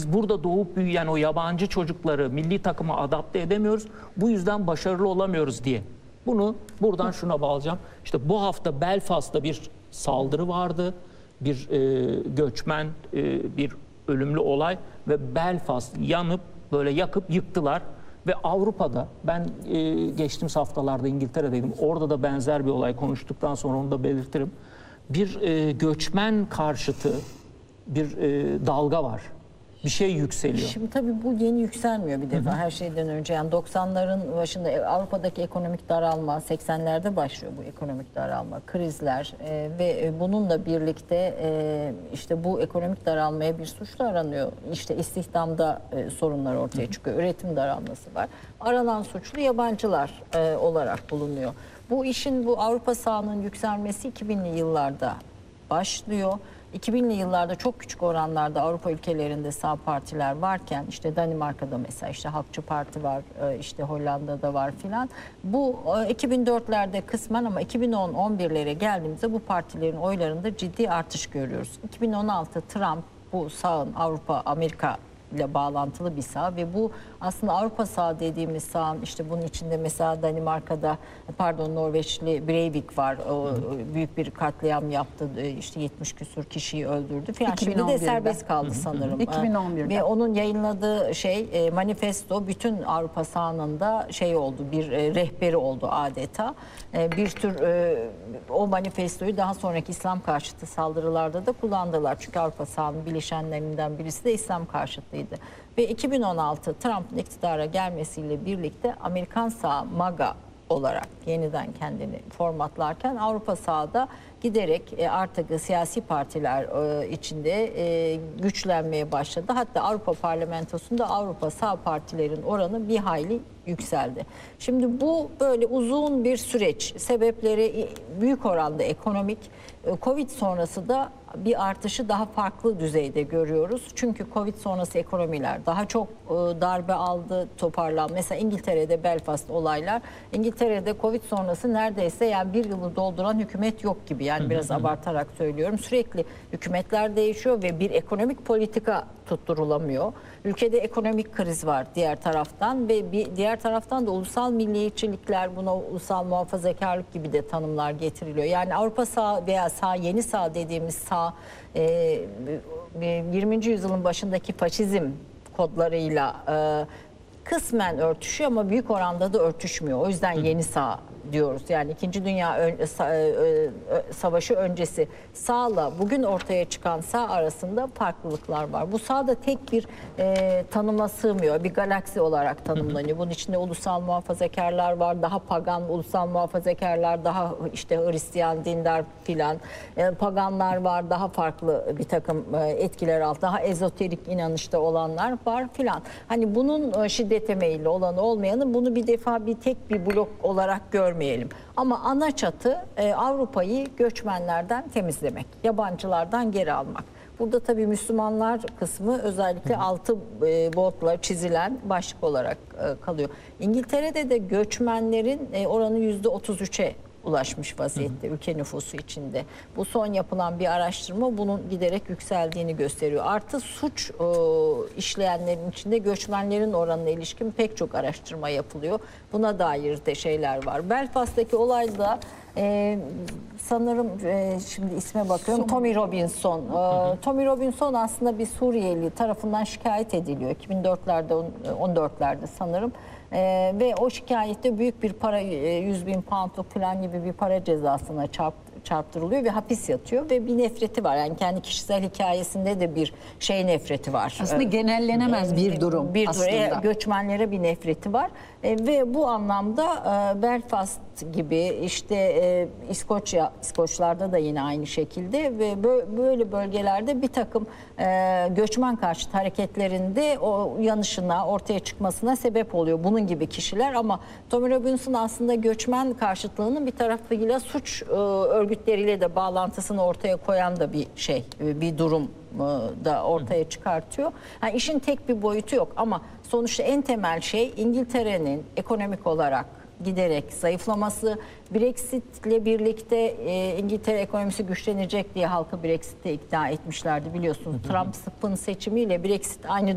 Biz burada doğup büyüyen o yabancı çocukları milli takıma adapte edemiyoruz. Bu yüzden başarılı olamıyoruz diye. Bunu buradan şuna bağlayacağım. İşte bu hafta Belfast'ta bir saldırı vardı. Bir göçmen, bir ölümlü olay ve Belfast yanıp böyle yakıp yıktılar. Ve Avrupa'da ben geçtiğimiz haftalarda İngiltere'deydim. Orada da benzer bir olay konuştuktan sonra onu da belirtirim. Bir göçmen karşıtı bir dalga var. Bir şey yükseliyor. Şimdi tabii bu yeni yükselmiyor bir defa her şeyden önce. Yani 90'ların başında Avrupa'daki ekonomik daralma, 80'lerde başlıyor bu ekonomik daralma, krizler ve bununla birlikte işte bu ekonomik daralmaya bir suçlu aranıyor. İşte istihdamda sorunlar ortaya çıkıyor, üretim daralması var. Aranan suçlu yabancılar olarak bulunuyor. Bu işin, bu Avrupa sağının yükselmesi 2000'li yıllarda başlıyor. 2000'li yıllarda çok küçük oranlarda Avrupa ülkelerinde sağ partiler varken, işte Danimarka'da mesela işte Halkçı Parti var, işte Hollanda'da var filan. Bu 2004'lerde kısmen ama 2010-11'lere geldiğimizde bu partilerin oylarında ciddi artış görüyoruz. 2016 Trump, bu sağın Avrupa, Amerika ile bağlantılı bir sağ ve bu aslında Avrupa sağ dediğimiz sağın, işte bunun içinde mesela Danimarka'da, Norveçli Breivik var. O büyük bir katliam yaptı. İşte 70 küsur kişiyi öldürdü falan. Şimdi de serbest kaldı sanırım. 2011'de. Ve onun yayınladığı manifesto bütün Avrupa sağının da oldu. Bir rehberi oldu adeta. Bir tür o manifestoyu daha sonraki İslam karşıtı saldırılarda da kullandılar. Çünkü Avrupa sağının bileşenlerinden birisi de İslam karşıtıydı. Ve 2016 Trump'ın iktidara gelmesiyle birlikte Amerikan sağ MAGA olarak yeniden kendini formatlarken Avrupa sağda giderek artık siyasi partiler içinde güçlenmeye başladı. Hatta Avrupa Parlamentosu'nda Avrupa sağ partilerin oranı bir hayli yükseldi. Şimdi bu böyle uzun bir süreç. Sebepleri büyük oranda ekonomik. Covid sonrası da bir artışı daha farklı düzeyde görüyoruz. Çünkü Covid sonrası ekonomiler daha çok darbe aldı, toparlan. Mesela İngiltere'de Belfast olaylar. İngiltere'de Covid sonrası neredeyse yani bir yılı dolduran hükümet yok gibi. Yani biraz abartarak söylüyorum. Sürekli hükümetler değişiyor ve bir ekonomik politika tutturulamıyor. Ülkede ekonomik kriz var diğer taraftan ve diğer taraftan da ulusal milliyetçilikler, buna ulusal muhafazakarlık gibi de tanımlar getiriliyor. Yani Avrupa sağ veya sağ, yeni sağ dediğimiz sağ 20. yüzyılın başındaki faşizm kodlarıyla kısmen örtüşüyor ama büyük oranda da örtüşmüyor. O yüzden yeni sağ diyoruz. Yani 2. Dünya Savaşı öncesi sağla bugün ortaya çıkan sağ arasında farklılıklar var. Bu sağ da tek bir tanıma sığmıyor. Bir galaksi olarak tanımlanıyor. Bunun içinde ulusal muhafazakarlar var, daha pagan ulusal muhafazakarlar, daha işte Hristiyan, dindar filan, paganlar var, daha farklı bir takım etkiler altında, daha ezoterik inanışta olanlar var filan. Hani bunun şiddete meyilli olanı olmayanı, bunu bir defa tek bir blok olarak görmeyelim. Ama ana çatı Avrupa'yı göçmenlerden temizlemek, yabancılardan geri almak. Burada tabii Müslümanlar kısmı özellikle altı botla çizilen başlık olarak kalıyor. İngiltere'de de göçmenlerin oranı %33'e ulaşmış vaziyette ülke nüfusu içinde. Bu son yapılan bir araştırma bunun giderek yükseldiğini gösteriyor. Artı suç işleyenlerin içinde göçmenlerin oranına ilişkin pek çok araştırma yapılıyor. Buna dair de şeyler var. Belfast'taki olayda sanırım şimdi isme bakıyorum, Tommy Robinson. Tommy Robinson aslında bir Suriyeli tarafından şikayet ediliyor. 2004'lerde 14'lerde sanırım. Ve o şikayette büyük bir para, 100.000 poundluk falan gibi bir para cezasına çarptırılıyor ve hapis yatıyor ve bir nefreti var. Yani kendi kişisel hikayesinde de bir nefreti var. Aslında genellenemez bir durum aslında. Göçmenlere bir nefreti var. Ve bu anlamda Belfast gibi işte İskoçlarda da yine aynı şekilde ve böyle bölgelerde bir takım göçmen karşıtı hareketlerinde o yanışına, ortaya çıkmasına sebep oluyor bunun gibi kişiler. Ama Tommy Robinson aslında göçmen karşıtlığının bir tarafıyla suç örgütleriyle de bağlantısını ortaya koyan da bir durum da ortaya çıkartıyor. Yani işin tek bir boyutu yok ama sonuçta en temel şey İngiltere'nin ekonomik olarak giderek zayıflaması. Brexit'le birlikte İngiltere ekonomisi güçlenecek diye halkı Brexit'e ikna etmişlerdi biliyorsunuz. Trump'ın seçimiyle Brexit aynı